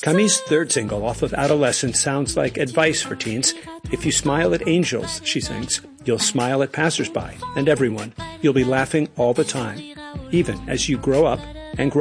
Camille's third single off of Adolescence sounds like advice for teens. If you smile at angels, she sings, you'll smile at passersby and everyone. You'll be laughing all the time, even as you grow up and grow